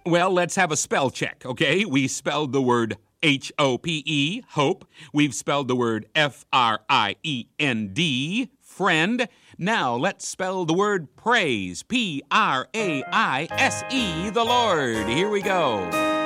Well, let's have a spell check, okay? We spelled the word H-O-P-E, hope. We've spelled the word F-R-I-E-N-D, friend. Now let's spell the word praise, P-R-A-I-S-E, the Lord. Here we go.